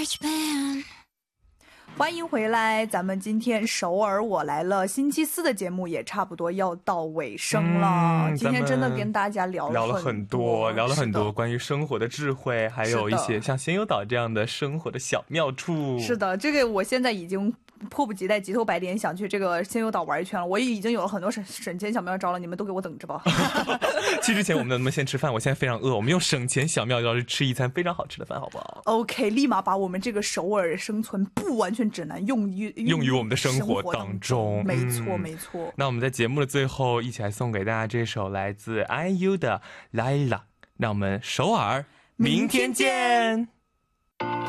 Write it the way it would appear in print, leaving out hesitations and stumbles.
欢迎回来，咱们今天首尔我来了星期四的节目也差不多要到尾声了。今天真的跟大家聊了很多关于生活的智慧，还有一些像仙游岛这样的生活的小妙处。 是的，这个我现在已经迫不及待急头白脸想去这个仙游岛玩一圈了。我已经有了很多省钱小妙招了，你们都给我等着吧。 去之前我们能不能先吃饭？我现在非常饿，我们用省钱小妙招去吃一餐非常好吃的饭好不好？ OK， 立马把我们这个首尔生存不完全指南用于我们的生活当中。 没错没错。 那我们在节目的最后一起来送给大家这首来自 IU 的 Laila。 让我们首尔明天见。